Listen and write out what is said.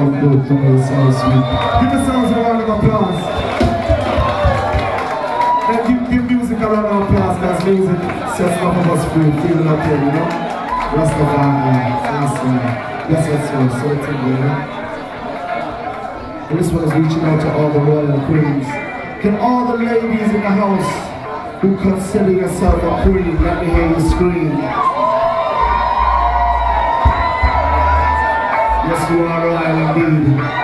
good to me, so sweet. Give yourselves a round of applause. And give music a round of applause, because music sets some of us free, feeling up here, you know? Rastafari, yes, so it's in there, you know? And this one is reaching out to all the royal queens. Can all the ladies in the house who consider yourself a queen, let me hear you scream. Yes, you are royal indeed.